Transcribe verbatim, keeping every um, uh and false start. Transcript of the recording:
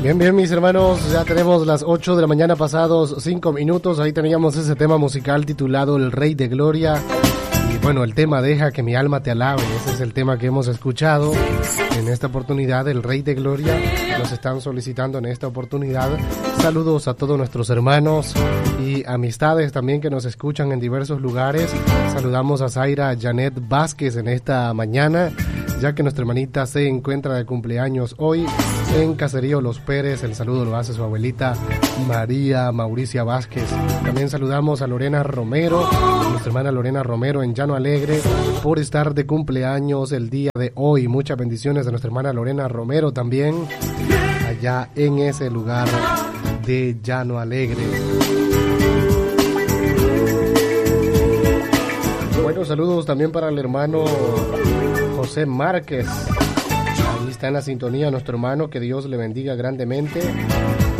Bien, bien, mis hermanos, ya tenemos las ocho de la mañana pasados cinco minutos. Ahí teníamos ese tema musical titulado El Rey de Gloria. Y bueno, el tema Deja que mi alma te alabe. Ese es el tema que hemos escuchado en esta oportunidad, El Rey de Gloria. Nos están solicitando en esta oportunidad. Saludos a todos nuestros hermanos y amistades también que nos escuchan en diversos lugares. Saludamos a Zaira Janet Vázquez en esta mañana, ya que nuestra hermanita se encuentra de cumpleaños hoy en Caserío Los Pérez. El saludo lo hace su abuelita María Mauricia Vázquez. También saludamos a Lorena Romero, nuestra hermana Lorena Romero en Llano Alegre, por estar de cumpleaños el día de hoy. Muchas bendiciones a nuestra hermana Lorena Romero también, allá en ese lugar de Llano Alegre. Buenos saludos también para el hermano José Márquez. Ahí está en la sintonía nuestro hermano, que Dios le bendiga grandemente.